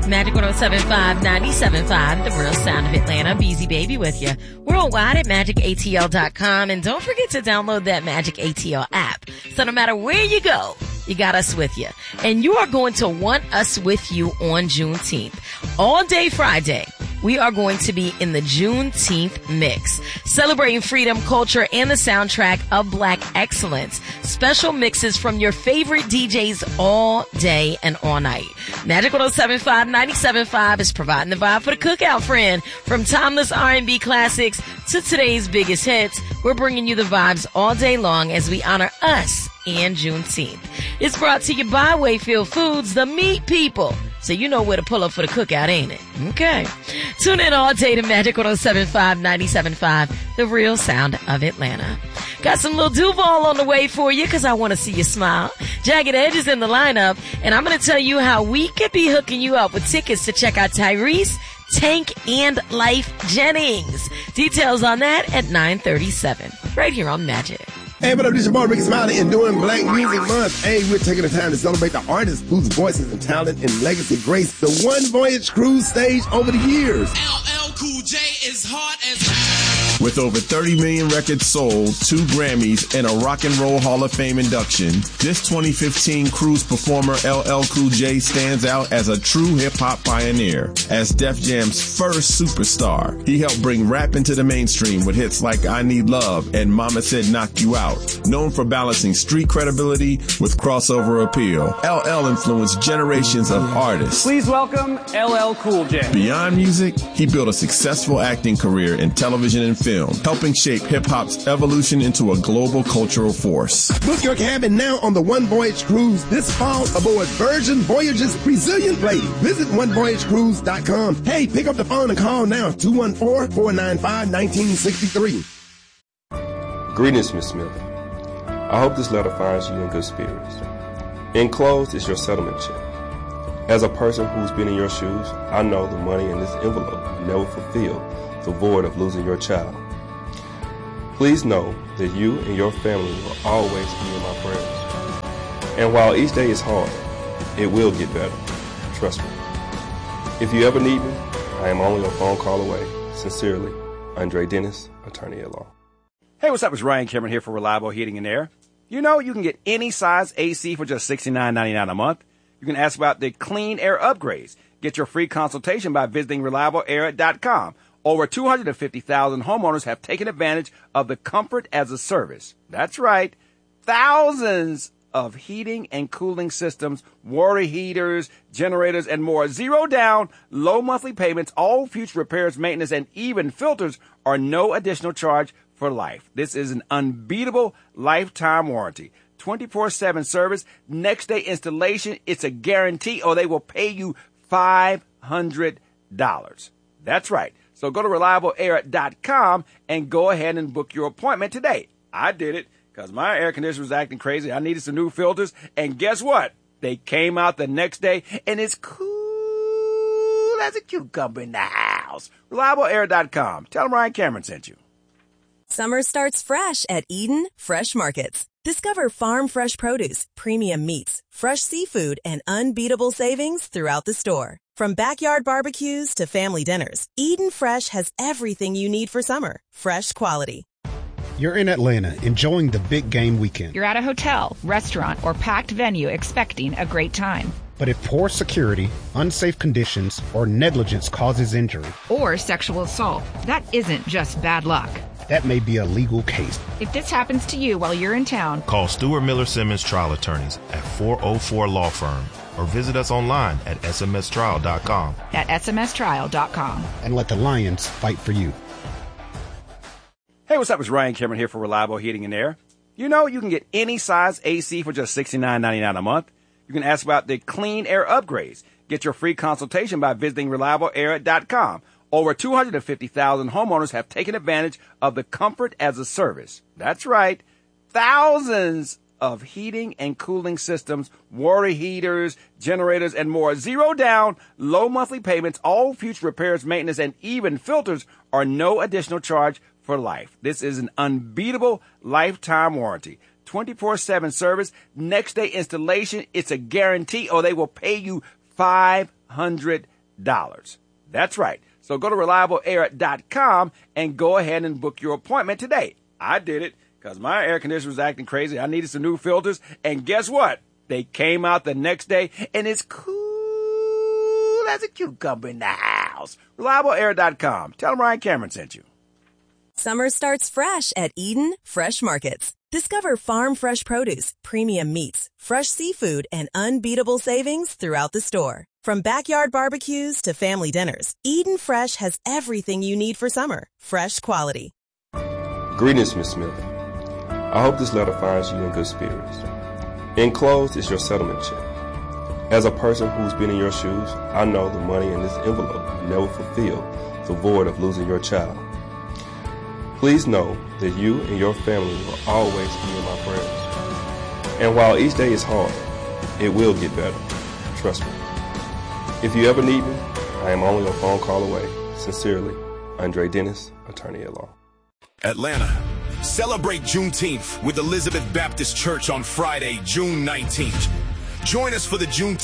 Magic 107.5, 97.5, the real sound of Atlanta. Beezy Baby with you. Worldwide at magicatl.com. And don't forget to download that Magic ATL app. So no matter where you go, you got us with you. And you are going to want us with you on Juneteenth. All day Friday, we are going to be in the Juneteenth mix, celebrating freedom, culture, and the soundtrack of Black excellence. Special mixes from your favorite DJs all day and all night. Magic 107.5, 97.5 is providing the vibe for the cookout, friend. From timeless R&B classics to today's biggest hits, we're bringing you the vibes all day long as we honor us and Juneteenth. It's brought to you by Wayfield Foods, the meat people. So you know where to pull up for the cookout, ain't it? Okay. Tune in all day to Magic 107.5, 97.5, the real sound of Atlanta. Got some Lil Duval on the way for you because I want to see you smile. Jagged Edge is in the lineup, and I'm going to tell you how we could be hooking you up with tickets to check out Tyrese, Tank, and Life Jennings. Details on that at 9:37, right here on Magic. Hey, what up, this is your boy Ricky Smiley, and during Black Music Month, hey, we're taking the time to celebrate the artists whose voices and talent and legacy grace the One Voyage Cruise stage over the years. LL Cool J is hard as... With over 30 million records sold, 2 Grammys, and a Rock and Roll Hall of Fame induction, this 2015 cruise performer LL Cool J stands out as a true hip-hop pioneer. As Def Jam's first superstar, he helped bring rap into the mainstream with hits like I Need Love and Mama Said Knock You Out. Known for balancing street credibility with crossover appeal, LL influenced generations of artists. Please welcome LL Cool J. Beyond music, he built a successful acting career in television and film, helping shape hip-hop's evolution into a global cultural force. Book your cabin now on the One Voyage Cruise this fall aboard Virgin Voyage's Resilient Lady. Visit onevoyagecruise.com. Hey, pick up the phone and call now, 214-495-1963. Greetings, Miss Smith. I hope this letter finds you in good spirits. Enclosed is your settlement check. As a person who's been in your shoes, I know the money in this envelope never fulfilled the void of losing your child. Please know that you and your family will always be in my prayers. And while each day is hard, it will get better. Trust me. If you ever need me, I am only a phone call away. Sincerely, Andre Dennis, attorney at law. Hey, what's up? It's Ryan Cameron here for Reliable Heating and Air. You know, you can get any size AC for just $69.99 a month. You can ask about the clean air upgrades. Get your free consultation by visiting ReliableAir.com. Over 250,000 homeowners have taken advantage of the comfort as a service. That's right. Thousands of heating and cooling systems, water heaters, generators, and more. Zero down, low monthly payments, all future repairs, maintenance, and even filters are no additional charge for life. This is an unbeatable lifetime warranty. 24/7 service, next day installation. It's a guarantee, or they will pay you $500. That's right. So go to ReliableAir.com and go ahead and book your appointment today. I did it because my air conditioner was acting crazy. I needed some new filters. And guess what? They came out the next day, and it's cool as a cucumber in the house. ReliableAir.com. Tell them Ryan Cameron sent you. Summer starts fresh at Eden Fresh Markets. Discover farm fresh produce, premium meats, fresh seafood, and unbeatable savings throughout the store. From backyard barbecues to family dinners, Eden Fresh has everything you need for summer. Fresh quality. You're in Atlanta, enjoying the big game weekend. You're at a hotel, restaurant, or packed venue expecting a great time. But if poor security, unsafe conditions, or negligence causes injury, or sexual assault, that isn't just bad luck. That may be a legal case. If this happens to you while you're in town, call Stewart Miller Simmons Trial Attorneys at 404 Law Firm or visit us online at smstrial.com. At smstrial.com. And let the Lions fight for you. Hey, what's up? It's Ryan Cameron here for Reliable Heating and Air. You know, you can get any size AC for just $69.99 a month. You can ask about the clean air upgrades. Get your free consultation by visiting ReliableAir.com. Over 250,000 homeowners have taken advantage of the comfort as a service. That's right. Thousands of heating and cooling systems, water heaters, generators, and more. Zero down, low monthly payments, all future repairs, maintenance, and even filters are no additional charge for life. This is an unbeatable lifetime warranty. 24/7 service, next day installation. It's a guarantee, or they will pay you $500. That's right. So go to reliableair.com and go ahead and book your appointment today. I did it because my air conditioner was acting crazy. I needed some new filters. And guess what? They came out the next day, and it's cool as a cucumber in the house. ReliableAir.com. Tell them Ryan Cameron sent you. Summer starts fresh at Eden Fresh Markets. Discover farm fresh produce, premium meats, fresh seafood, and unbeatable savings throughout the store. From backyard barbecues to family dinners, Eden Fresh has everything you need for summer. Fresh quality. Greetings, Miss Smith. I hope this letter finds you in good spirits. Enclosed is your settlement check. As a person who's been in your shoes, I know the money in this envelope will never fulfill the void of losing your child. Please know that you and your family will always be in my prayers. And while each day is hard, it will get better. Trust me. If you ever need me, I am only a phone call away. Sincerely, Andre Dennis, Attorney at Law. Atlanta, celebrate Juneteenth with Elizabeth Baptist Church on Friday, June 19th. Join us for the Juneteenth